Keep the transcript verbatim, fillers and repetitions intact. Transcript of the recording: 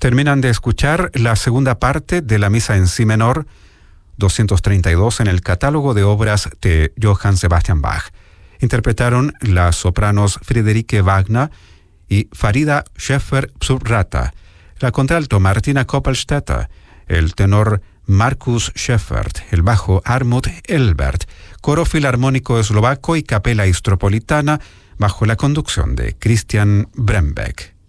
Terminan de escuchar la segunda parte de la misa en si menor, doscientos treinta y dos en el catálogo de obras de Johann Sebastian Bach. Interpretaron las sopranos Friederike Wagner y Farida Schäfer-Psurrata, la contralto Martina Koppelstetter, el tenor Markus Schäffert, el bajo Armut Elbert, coro filarmónico eslovaco y capela istropolitana bajo la conducción de Christian Brembeck.